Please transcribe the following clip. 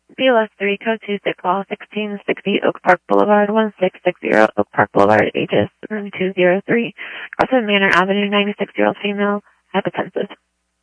BLS 3, code 26, call 1660 Oak Park Boulevard, 1660 Oak Park Boulevard, Aegis, room 203, Crosswood Manor Avenue, 96-year-old female, hypotensive.